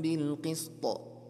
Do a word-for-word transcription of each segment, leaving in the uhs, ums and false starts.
بالقسط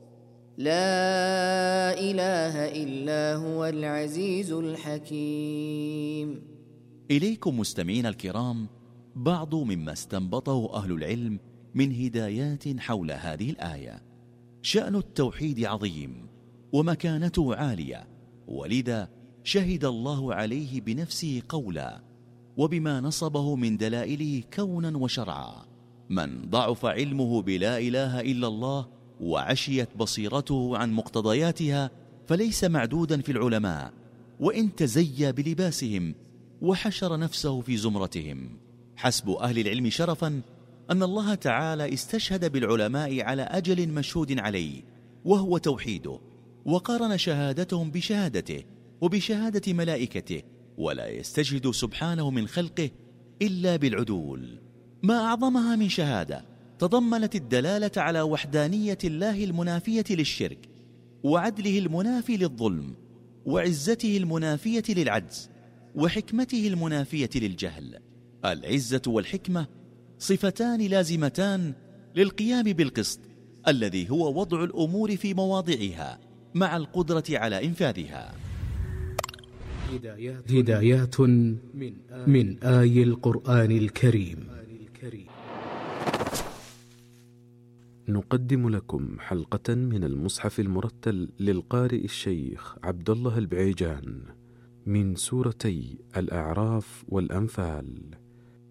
لا إله إلا هو العزيز الحكيم. إليكم مستمعين الكرام بعض مما استنبطه أهل العلم من هدايات حول هذه الآية. شأن التوحيد عظيم ومكانته عالية، ولذا شهد الله عليه بنفسه قولا وبما نصبه من دلائله كونا وشرعا. من ضعف علمه بلا إله إلا الله وعشيت بصيرته عن مقتضياتها فليس معدودا في العلماء، وإن تزيى بلباسهم وحشر نفسه في زمرتهم. حسب أهل العلم شرفا أن الله تعالى استشهد بالعلماء على أجل مشهود عليه وهو توحيده، وقارن شهادتهم بشهادته وبشهادة ملائكته، ولا يستشهد سبحانه من خلقه إلا بالعدول. ما أعظمها من شهادة تضمنت الدلالة على وحدانية الله المنافية للشرك، وعدله المنافي للظلم، وعزته المنافية للعجز، وحكمته المنافية للجهل. العزة والحكمة صفتان لازمتان للقيام بالقسط الذي هو وضع الأمور في مواضعها مع القدرة على إنفاذها. هدايات من آي القرآن الكريم. نقدم لكم حلقة من المصحف المرتل للقارئ الشيخ عبد الله البعيجان من سورتي الأعراف والأنفال.